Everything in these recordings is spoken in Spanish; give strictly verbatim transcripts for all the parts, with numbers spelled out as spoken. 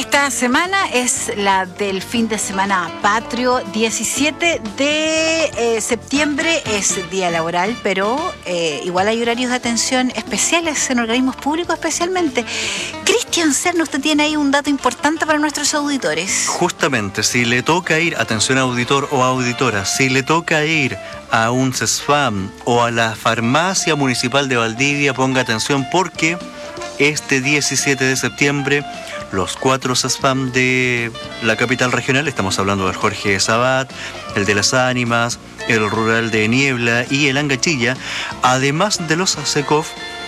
Esta semana es la del fin de semana patrio. diecisiete de eh, septiembre es día laboral, pero eh, igual hay horarios de atención especiales en organismos públicos especialmente. Cristian Serna, usted tiene ahí un dato importante para nuestros auditores. Justamente, si le toca ir, atención auditor o auditora, si le toca ir a un CESFAM o a la farmacia municipal de Valdivia, ponga atención porque este diecisiete de septiembre los cuatro CESFAM de la capital regional, estamos hablando del Jorge Sabat, el de Las Ánimas, el rural de Niebla y el Angachilla, además de los SECOF,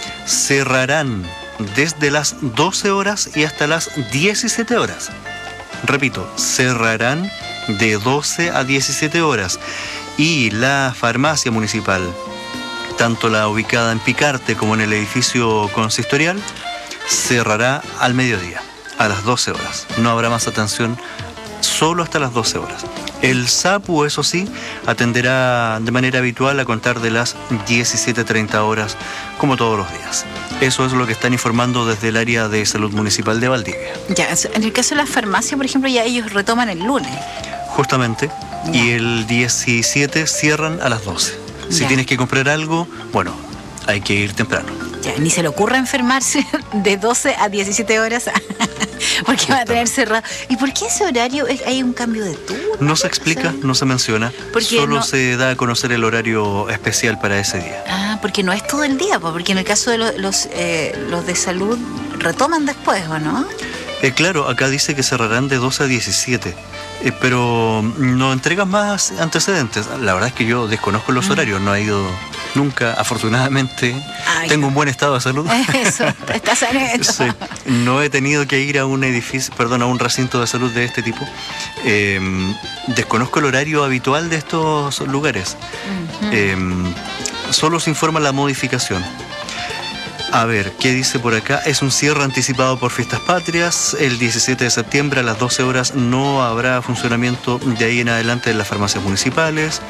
cerrarán desde las doce horas y hasta las diecisiete horas. Repito, cerrarán de doce a diecisiete horas. Y la farmacia municipal, tanto la ubicada en Picarte como en el edificio consistorial, cerrará al mediodía, a las doce horas. No habrá más atención, solo hasta las doce horas. El SAPU, eso sí, atenderá de manera habitual a contar de las diecisiete treinta horas, como todos los días. Eso es lo que están informando desde el área de salud municipal de Valdivia. Ya, en el caso de la farmacia, por ejemplo, ya ellos retoman el lunes. Justamente, ya. Y el diecisiete cierran a las doce. Si ya. Tienes que comprar algo, bueno, hay que ir temprano. Ya, ni se le ocurra enfermarse de doce a diecisiete horas porque va a tener cerrado. ¿Y por qué ese horario? ¿Hay un cambio de turno? No se explica, no se menciona. Solo no... se da a conocer el horario especial para ese día. Ah, porque no es todo el día, porque en el caso de los, los, eh, los de salud retoman después, ¿o no? Eh, claro, acá dice que cerrarán de doce a diecisiete. Eh, pero no entregan más antecedentes. La verdad es que yo desconozco los mm. horarios, no he ido nunca, afortunadamente. Ay, tengo un buen estado de salud. Eso, estás saneto. Sí, no he tenido que ir a un edificio, perdón, a un recinto de salud de este tipo. Eh, desconozco el horario habitual de estos lugares. Uh-huh. Eh, solo se informa la modificación. A ver, ¿qué dice por acá? Es un cierre anticipado por fiestas patrias. El diecisiete de septiembre a las doce horas no habrá funcionamiento de ahí en adelante en las farmacias municipales.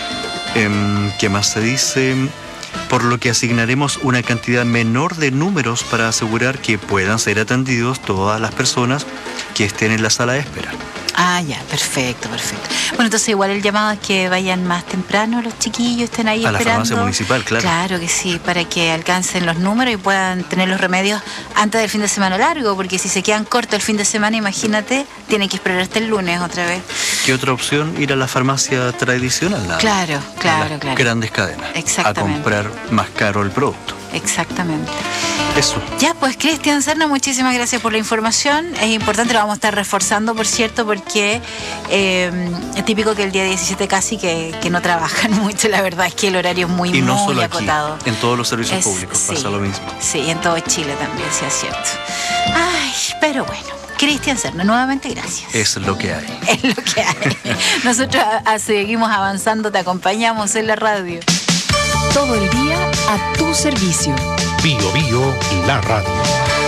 Eh, ¿Qué más se dice? Por lo que asignaremos una cantidad menor de números para asegurar que puedan ser atendidos todas las personas que estén en la sala de espera. Ah, ya, perfecto, perfecto. Bueno, entonces igual el llamado es que vayan más temprano los chiquillos, estén ahí a esperando. A la farmacia municipal, claro. Claro que sí, para que alcancen los números y puedan tener los remedios antes del fin de semana largo, porque si se quedan cortos el fin de semana, imagínate, tienen que esperar hasta el lunes otra vez. ¿Qué otra opción? Ir a la farmacia tradicional. Nada. Claro, claro, claro. Grandes cadenas. Exactamente. A comprar más caro el producto. Exactamente. Eso. Ya, pues Cristian Serna, muchísimas gracias por la información. Es importante, lo vamos a estar reforzando, por cierto, porque eh, es típico que el día diecisiete casi que, que no trabajan mucho. La verdad es que el horario es muy, y no muy solo acotado. Aquí, en todos los servicios es, públicos sí, pasa lo mismo. Sí, en todo Chile también, sí es cierto. Ay, pero bueno. Cristian Serna, nuevamente gracias. Es lo que hay. Es lo que hay. Nosotros a, a seguimos avanzando, te acompañamos en la radio. Todo el día a tu servicio. Bio Bio, la radio.